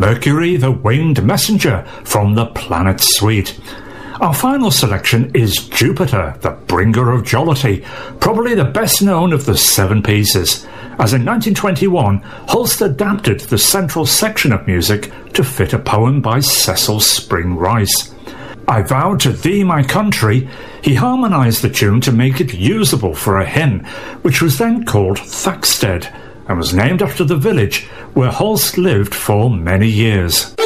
Mercury the Winged Messenger from the Planet Suite. Our final selection is Jupiter, the Bringer of Jollity, probably the best known of the 7 pieces, as in 1921 Holst adapted the central section of music to fit a poem by Cecil Spring Rice. I Vow to Thee My Country, he harmonised the tune to make it usable for a hymn, which was then called Thaxted, and was named after the village where Holst lived for many years.